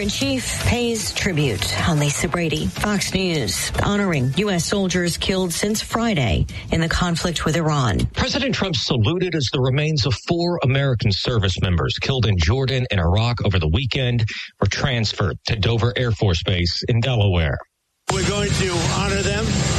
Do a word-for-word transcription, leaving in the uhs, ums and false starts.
Commander-in-Chief pays tribute. I'm Lisa Brady, Fox News, honoring U S soldiers killed since Friday in the conflict with Iran. President Trump saluted as the remains of four American service members killed in Jordan and Iraq over the weekend were transferred to Dover Air Force Base in Delaware. We're going to honor them.